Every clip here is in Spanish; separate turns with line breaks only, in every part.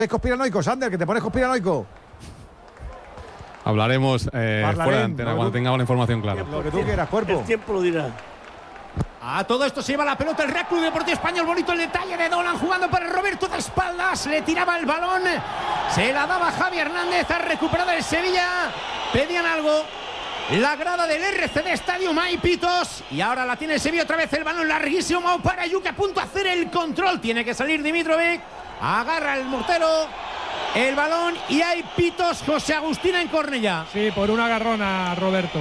conspiranoico, Sander, que te pones conspiranoico.
Hablaremos fuera de antena cuando tengamos la información clara.
Lo que tú quieras, cuerpo.
El tiempo lo dirá.
A todo esto se lleva la pelota el Real Club Deportivo Español. Bonito el detalle de Dolan jugando para Roberto de espaldas. Le tiraba el balón. Se la daba Javi Hernández. Ha recuperado el Sevilla. Pedían algo. La grada del RCD Stadium, hay pitos. Y ahora la tiene el Sevilla otra vez. El balón larguísimo para Yuke, a punto de hacer el control. Tiene que salir Dimitrovic. Agarra el mortero. El balón y hay pitos. José Agustín en Cornellá.
Sí, por una agarrona, Roberto.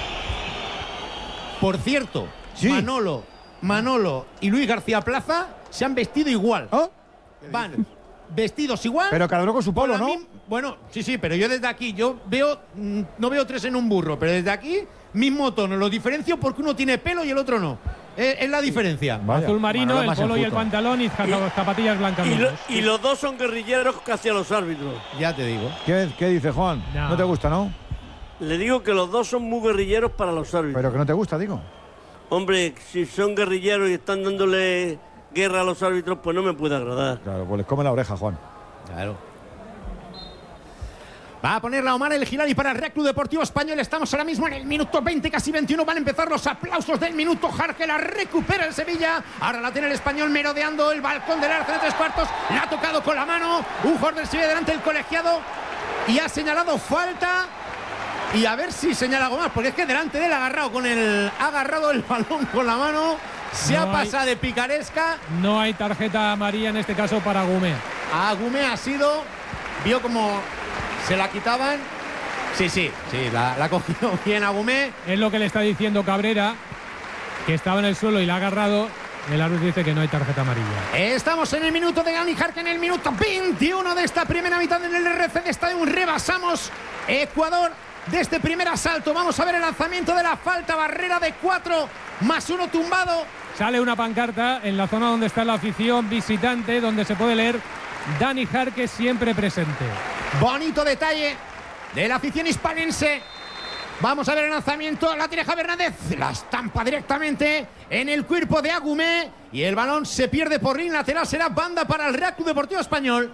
Por cierto,
sí.
Manolo y Luis García Plaza se han vestido igual.
¿Oh?
Van vestidos igual.
Pero cada uno con su polo, ¿no?
Bueno, sí, pero yo desde aquí, no veo tres en un burro, pero desde aquí, mismo tono. Lo diferencio porque uno tiene pelo y el otro no. Es la diferencia.
Vaya. Azul marino, el polo y el pantalón y zapatillas blancas.
Y los dos son guerrilleros hacia los árbitros.
Ya te digo.
¿Qué dice Juan? No te gusta, ¿no?
Le digo que los dos son muy guerrilleros para los árbitros.
Pero que no te gusta, digo.
Hombre, si son guerrilleros y están dándole guerra a los árbitros, pues no me puede agradar.
Claro, pues les come la oreja, Juan.
Claro. Va a poner la Omar el Gilali para el Real Club Deportivo Español. Estamos ahora mismo en el minuto 20, casi 21. Van a empezar los aplausos del minuto. Jarque la recupera el Sevilla. Ahora la tiene el Español merodeando el balcón del arco de 3/4. La ha tocado con la mano. Un jugador del Sevilla delante del colegiado. Y ha señalado falta. Y a ver si señala algo más, porque es que delante de él ha agarrado el balón con la mano. Se ha pasado de picaresca.
No hay tarjeta amarilla en este caso para Agumé.
Agumé ha sido. Vio como se la quitaban. Sí, la ha cogido bien Agumé.
Es lo que le está diciendo Cabrera, que estaba en el suelo y la ha agarrado. El árbitro dice que no hay tarjeta amarilla.
Estamos en el minuto de Gani Jarque, en el minuto 21 de esta primera mitad en el RCD Stadium. Rebasamos Ecuador de este primer asalto. Vamos a ver el lanzamiento de la falta. Barrera de 4 más 1 tumbado.
Sale una pancarta en la zona donde está la afición visitante, donde se puede leer Dani Jarque siempre presente.
Bonito detalle de la afición hispalense. Vamos a ver el lanzamiento. La tiene Javi Hernández. La estampa directamente en el cuerpo de Agumé. Y el balón se pierde por línea lateral. Será banda para el Real Club Deportivo Español.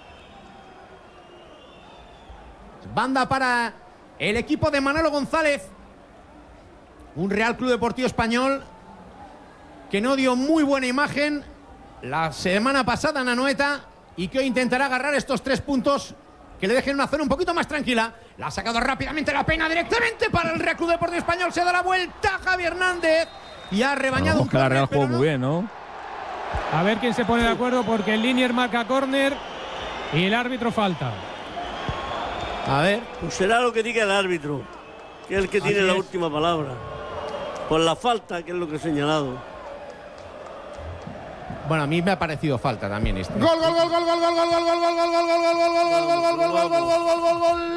Banda para el equipo de Manolo González. Un Real Club Deportivo Español que no dio muy buena imagen la semana pasada en Anoeta y que hoy intentará agarrar estos 3 puntos que le dejen una zona un poquito más tranquila. La ha sacado rápidamente La Pena directamente para el Real Club Deportivo Español. Se da la vuelta Javi Hernández y ha rebañado un
córner. La Real jugó muy bien, ¿no?
A ver quién se pone de acuerdo, porque el Linier marca córner y el árbitro falta.
A ver, pues será lo que diga el árbitro, que es el que tiene la última palabra. Por la falta, que es lo que he señalado.
Bueno, a mí me ha parecido falta también esto.
Gol, gol, gol, gol, gol, gol, gol, gol, gol, gol, gol, gol, gol, gol, gol, gol, gol, gol,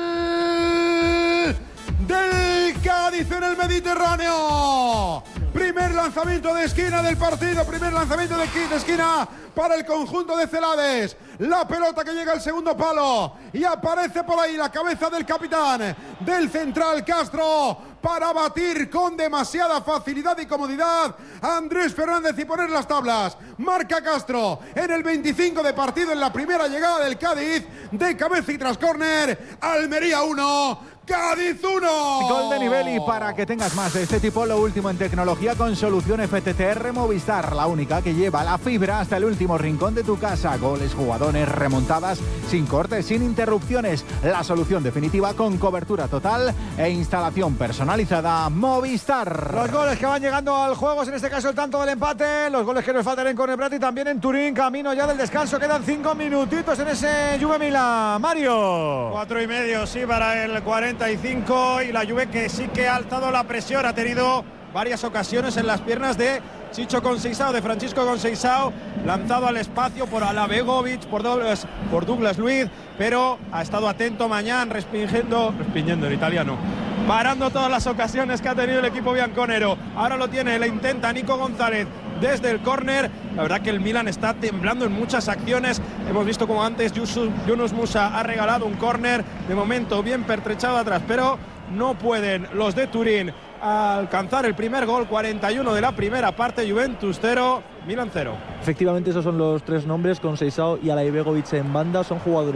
gol del Cádiz en el Mediterráneo. Primer lanzamiento de esquina del partido, primer lanzamiento de esquina para el conjunto de Celades. La pelota que llega al segundo palo y aparece por ahí la cabeza del capitán del central Castro para batir con demasiada facilidad y comodidad a Andrés Fernández y poner las tablas. Marca Castro en el 25 de partido en la primera llegada del Cádiz de cabeza y tras córner. Almería 1. Cádiz 1.
Gol de nivel, y para que tengas más de este tipo, lo último en tecnología con solución FTTR Movistar, la única que lleva la fibra hasta el último rincón de tu casa. Goles, jugadores, remontadas, sin cortes, sin interrupciones. La solución definitiva con cobertura total e instalación personalizada Movistar.
Los goles que van llegando al juego, en este caso el tanto del empate, los goles que nos faltan en Cornebrat y también en Turín, camino ya del descanso. Quedan 5 minutitos en ese Juve Milan. Mario.
4,5, sí, para el 45, y la Juve que sí que ha alzado la presión, ha tenido varias ocasiones en las piernas de Chicho Conceição, de Francisco Conceição, lanzado al espacio por Alabegovic, por Douglas Luiz, pero ha estado atento Mañán, respingiendo en italiano, parando todas las ocasiones que ha tenido el equipo bianconero. Ahora lo tiene, le intenta Nico González desde el córner. La verdad que el Milan está temblando en muchas acciones. Hemos visto como antes Yunus Musa ha regalado un córner, de momento bien pertrechado atrás, pero no pueden los de Turín alcanzar el primer gol, 41 de la primera parte, Juventus 0, Milan 0.
Efectivamente, esos son los tres nombres, con Seisao y Alaibegovic en banda. Son jugadores